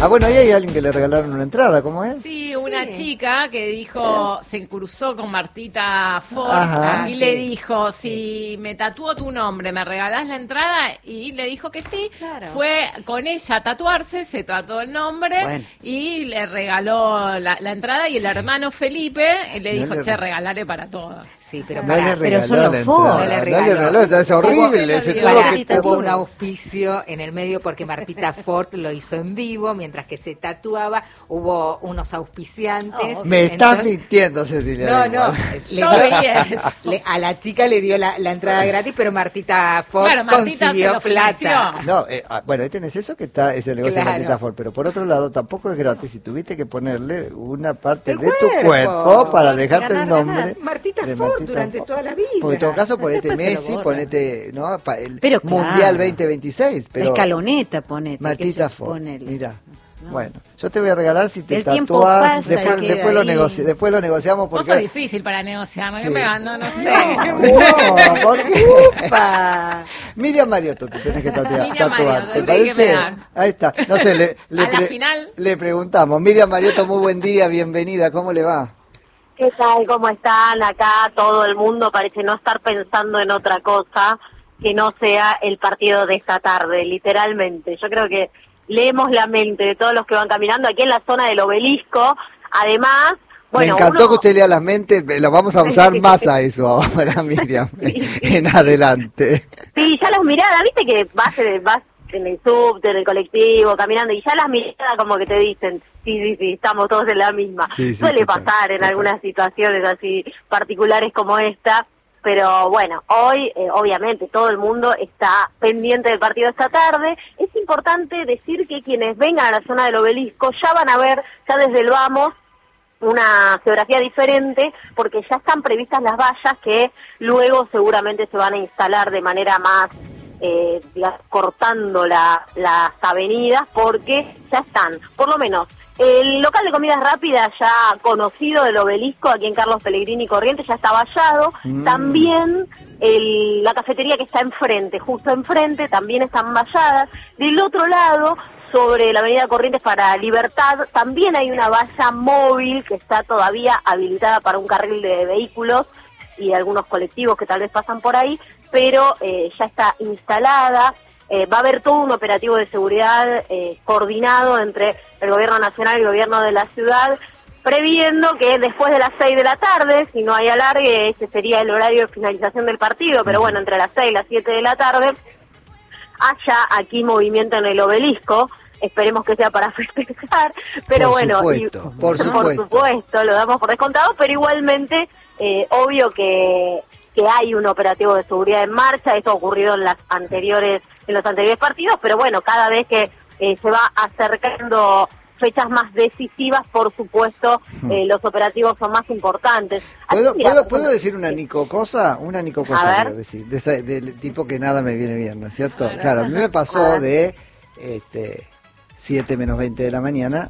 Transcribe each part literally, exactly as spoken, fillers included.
Ah, bueno, ahí hay alguien que le regalaron una entrada, ¿cómo es? Sí, una Sí. chica que dijo, se cruzó con Martita Ford Ajá. y Ah, le sí. dijo, si me tatúo tu nombre, ¿me regalás la entrada? Y le dijo que sí. Claro. Fue con ella a tatuarse, se tatuó el nombre Bueno. y le regaló la, la entrada y el hermano Felipe le No dijo, le- che, regalale para todos. Sí, pero No pará, le pero regaló son la los entrada, Ford. No le no le regaló. regaló, es horrible. Se Se lo tuvo dio. Pará, que hubo un auspicio en el medio porque Martita Ford lo hizo en vivo, mientras que se tatuaba, hubo unos auspiciantes. Me estás Entonces- mintiendo, Cecilia. No, da no, igual. le Yo dio- vi eso. le- a la chica le dio la, la entrada gratis, pero Martita Ford Claro, Martita consiguió se lo plata. financió. No, eh, ah, bueno, ahí tenés eso que está, es el negocio Claro. de Martita Ford, pero por otro lado tampoco es gratis y tuviste que ponerle una parte El de tu cuerpo. cuerpo para dejarte Ganar, el nombre ganar. Martita de Ford Martita durante Ford. toda la vida. Porque en todo caso ponete Después se lo Messi, borra. ponete no, Pa- el Pero claro. Mundial veinte veintiséis, La pero escaloneta, ponete. Martita qué sé, Ford, ponele. mira. No. Bueno, yo te voy a regalar si te El tiempo tatúas, pasa y después, queda después lo ahí. negoci- después lo negociamos Vos porque sos difícil para negociar, ¿no? Sí. Yo me mando, no sé. No, ¿por qué? Upa. Miriam Mariotto, te tenés que tatua- Miriam tatuar, Mariotto, ¿te Enrique parece? Medan. Ahí está. No sé, le, le, A la pre- final. le preguntamos. Miriam Mariotto, muy buen día, bienvenida, ¿cómo le va? ¿Qué tal? ¿Cómo están? Acá todo el mundo parece no estar pensando en otra cosa que no sea el partido de esta tarde, literalmente. Yo creo que leemos la mente de todos los que van caminando aquí en la zona del Obelisco. Además, bueno, Me encantó uno- que usted lea las mentes, eh, lo vamos a usar más a eso ahora, Miriam, en adelante. Sí, ya las miradas, viste que vas, eh, vas en el subte, en el colectivo, caminando, y ya las miradas como que te dicen, sí, sí, sí, estamos todos en la misma. Sí, sí, Suele total, pasar en total. algunas situaciones así particulares como esta, pero bueno, hoy eh, obviamente todo el mundo está pendiente del partido esta tarde. Es importante decir que quienes vengan a la zona del Obelisco ya van a ver, ya desde el vamos, una geografía diferente, porque ya están previstas las vallas que luego seguramente se van a instalar de manera más, eh, digamos, cortando la, las avenidas, porque ya están, por lo menos, el local de comidas rápidas ya conocido del Obelisco, aquí en Carlos Pellegrini Corrientes, ya está vallado. Mm. También el, la cafetería que está enfrente, justo enfrente, también están valladas. Del otro lado, sobre la avenida Corrientes para Libertad, también hay una valla móvil que está todavía habilitada para un carril de vehículos y algunos colectivos que tal vez pasan por ahí, pero eh, ya está instalada. Eh, va a haber todo un operativo de seguridad eh, coordinado entre el gobierno nacional y el gobierno de la ciudad, previendo que después de las seis de la tarde, si no hay alargue, ese sería el horario de finalización del partido, pero bueno, entre las seis y las siete de la tarde, haya aquí movimiento en el Obelisco. Esperemos que sea para festejar, pero Por bueno, supuesto, y- por supuesto. supuesto, lo damos por descontado, pero igualmente, eh, obvio que, que hay un operativo de seguridad en marcha. Esto ha ocurrido en las anteriores, en los anteriores partidos, pero bueno, cada vez que eh, se va acercando fechas más decisivas, por supuesto, eh, los operativos son más importantes. Así, ¿Puedo, mira, ¿puedo, por ¿puedo ejemplo, decir una Nico cosa? Una Nico A cosa ver. quiero decir, de esa- del tipo que nada me viene bien, ¿no es cierto? Claro. Claro, a mí me A pasó ver. de este siete menos veinte de la mañana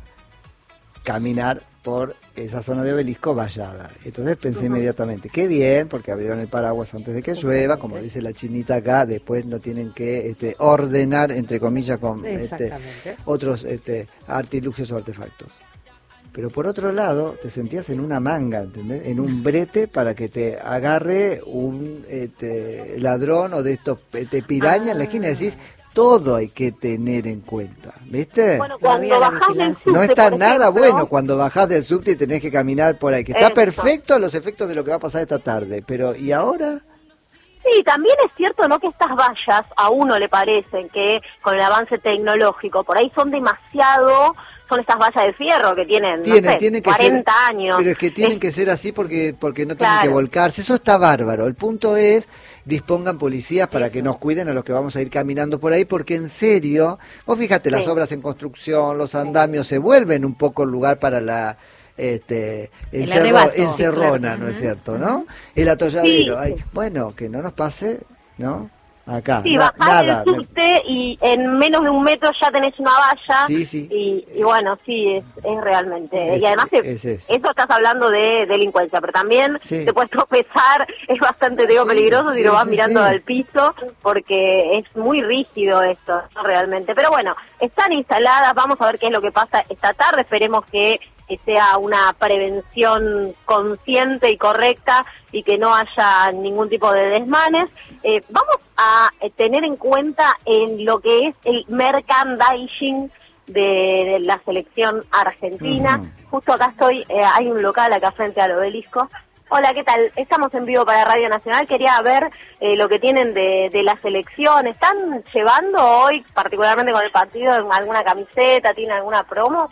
caminar por esa zona de Obelisco vallada. Entonces pensé inmediatamente, qué bien, porque abrieron el paraguas antes de que llueva, como dice la chinita acá, después no tienen que este, ordenar, entre comillas, con este, Exactamente. otros este, artilugios o artefactos. Pero por otro lado, te sentías en una manga, ¿entendés? En un brete para que te agarre un este, ladrón o de estos este, piraña en la esquina. Decís, todo hay que tener en cuenta, ¿viste? bueno, Todavía cuando la bajás del vigilancia. subte, No está por nada ejemplo, bueno cuando bajás del subte y tenés que caminar por ahí, que está Eso. perfecto a los efectos de lo que va a pasar esta tarde, pero ¿y ahora? Sí, también es cierto, ¿no?, que estas vallas a uno le parecen que con el avance tecnológico por ahí son demasiado, son estas vallas de fierro que tienen, no Tienen, sé, tienen que cuarenta ser, años. pero es que tienen Es- que ser así porque porque no tienen Claro. que volcarse. Eso está bárbaro. El punto es dispongan policías para que nos cuiden a los que vamos a ir caminando por ahí, porque en serio, vos fíjate, las Sí. obras en construcción, los andamios se vuelven un poco el lugar para la este El encerro- arrebato. encerrona, Sí, claro. ¿no es cierto, no? El atolladero. Sí. Ay, bueno, que no nos pase, ¿no? Acá, Sí, na- bajás nada. del subte y en menos de un metro ya tenés una valla. Sí, sí. Y, y bueno, sí, es, es realmente. Es- y además, es es- eso. eso estás hablando de delincuencia, pero también Sí. te puedes tropezar, es bastante, te digo, Sí, peligroso si sí, lo vas sí, mirando sí. al piso, porque es muy rígido esto, ¿no? Realmente. Pero bueno, están instaladas, vamos a ver qué es lo que pasa esta tarde, esperemos que que sea una prevención consciente y correcta y que no haya ningún tipo de desmanes. Eh, vamos a eh, tener en cuenta en lo que es el merchandising de, de la selección argentina. Ujú. Justo acá estoy, eh, hay un local acá frente al obelisco. Hola, ¿qué tal? Estamos en vivo para Radio Nacional. Quería ver eh, lo que tienen de, de la selección. ¿Están llevando hoy, particularmente con el partido, alguna camiseta? ¿Tienen alguna promo?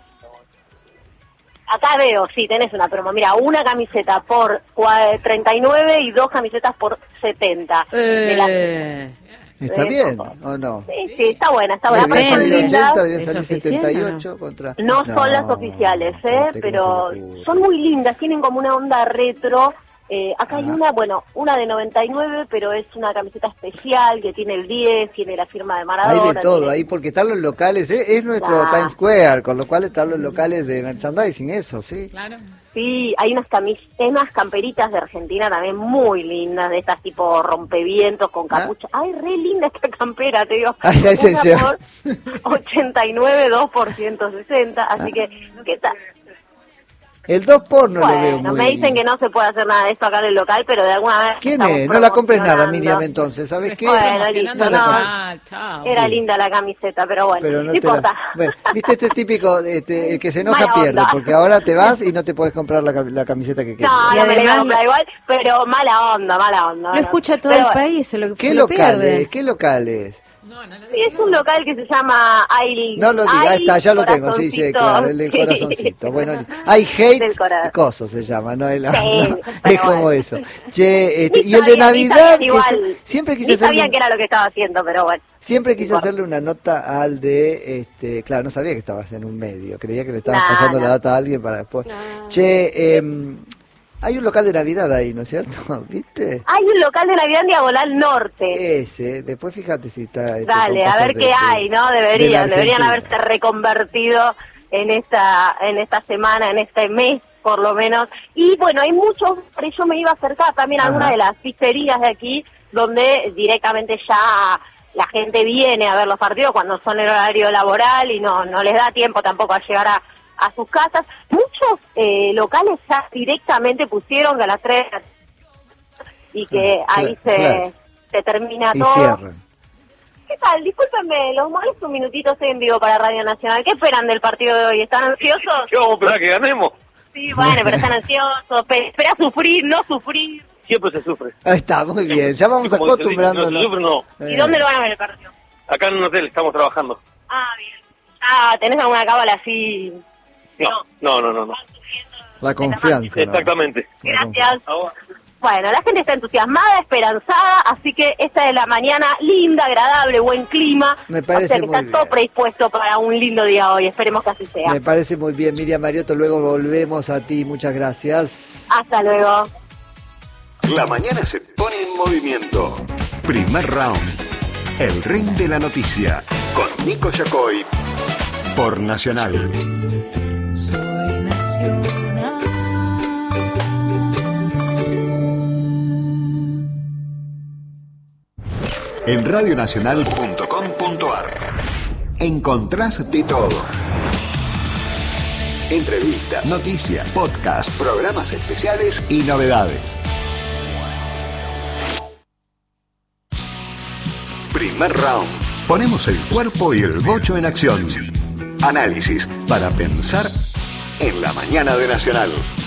Acá veo, sí, tenés una promo. Mira, una camiseta por cua- treinta y nueve y dos camisetas por setenta. De la- Eh, ¿Está Eh, bien poco. o no? Sí, sí, está buena, está buena. Deben Aparte son salir lindas. ochenta, deben ¿Es salir oficial setenta y o no? ocho contra... No son las oficiales, ¿eh? no te- Pero ¿cómo se te ocurre? son muy lindas, tienen como una onda retro. Eh, acá hay Ah. una, bueno, una de noventa y nueve, pero es una camiseta especial que tiene el diez, tiene la firma de Maradona. Hay de todo tiene- ahí, porque están los locales, ¿eh? Es nuestro Ah. Times Square, con lo cual están los locales de merchandising, eso, sí. claro. Sí, hay unas camis unas camperitas de Argentina también muy lindas, de estas tipo rompevientos con Ah. capucha. Ay, re linda esta campera, te digo. Ay, la esencia. Una por ochenta y nueve, dos por ciento sesenta, así que, ¿qué tal? El dos por no lo veo Bueno, muy... me dicen que no se puede hacer nada de esto acá en el local, pero de alguna vez ¿Quién estamos es? No la compres nada, promocionando. Miriam, entonces, ¿sabes qué? Bueno, Promocionando listo, no. local, chao. Era Sí. linda la camiseta, pero bueno, Pero no, no te importa. la... Bueno, viste, este es típico, este, el que se enoja Mala pierde, onda. porque ahora te vas y no te podés comprar la, cam- la camiseta que quieres. No, Y no me la iba a además- comprar igual, pero mala onda, mala onda. Lo no. escucha todo Pero el bueno. país, se lo, ¿Qué se lo locales? pierde. ¿Qué locales? No, no lo Sí, es un local que se llama Ay, No lo diga, Ay, está, ya lo tengo, sí, sí, Corazoncito. claro, el del Sí. corazoncito. Bueno, hay hate, Del corazón. coso se llama, no, El- Sí, no, pero es como bueno. eso. Che, este, Ni y el de sabían, ni Navidad, sabían que igual. este- siempre quise Ni hacerle, sabían un- que era lo que estaba haciendo, pero bueno. siempre quise importa. hacerle una nota al de, este, claro, no sabía que estabas en un medio, creía que le estabas No, pasando no. la data a alguien para después. No. Che, em, hay un local de Navidad ahí, ¿no es cierto? ¿Viste? Hay un local de Navidad en Diagonal Norte. Ese, después fíjate si está... este, Dale, con a cosas ver de- qué de- hay, ¿no? de la Deberían, deberían Argentina. haberse reconvertido en esta, en esta semana, en este mes, por lo menos. Y bueno, hay muchos, pero yo me iba a acercar también a Ajá. algunas de las pizzerías de aquí, donde directamente ya la gente viene a ver los partidos cuando son el horario laboral y no, no les da tiempo tampoco a llegar a, a sus casas. Muchos eh, locales ya directamente pusieron que a las tres y que Ah, ahí claro, se, claro. se termina Y todo. cierran. ¿Qué tal? Discúlpenme, los molesto un minutito, estoy en vivo para Radio Nacional. ¿Qué esperan del partido de hoy? ¿Están ansiosos? ¿Qué vamos a esperar que ganemos? Sí, bueno, pero están ansiosos. Pe- ¿Espera sufrir, no sufrir? Siempre se sufre. Ahí está, muy bien, ya vamos Y como se dice, acostumbrándonos. No se sufre, no. ¿Y Eh, dónde lo van a ver el partido? Acá en un hotel estamos trabajando. Ah, bien. Ah, ¿tenés alguna cábala así? No, no, no, no. no. La confianza. ¿no? Exactamente. La Gracias. Ahora- Bueno, la gente está entusiasmada, esperanzada, así que esta es la mañana linda, agradable, buen clima. Me parece o sea que muy está todo bien. predispuesto para un lindo día hoy. Esperemos que así sea. Me parece muy bien, Miriam Mariotto, luego volvemos a ti, muchas gracias. Hasta luego. La mañana se pone en movimiento. Primer round. El ring de la noticia. Con Nico Yacoy. Por Nacional. Soy nacional. En radionacional punto com punto ar encontrás de todo. Entrevistas, noticias, podcasts, programas especiales y novedades. Primer round. Ponemos el cuerpo y el bocho en acción. Análisis para pensar en la mañana de Nacional.